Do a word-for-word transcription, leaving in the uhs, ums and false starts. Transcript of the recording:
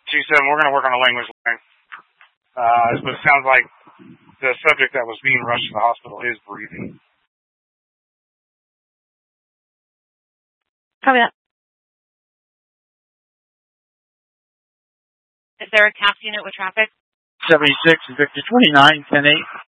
two seven, we're going to work on a language line. Uh, but it sounds like the subject that was being rushed to the hospital is breathing. Copy that. Is there a C A F unit with traffic? seventy-six, Victor twenty-nine, ten eight.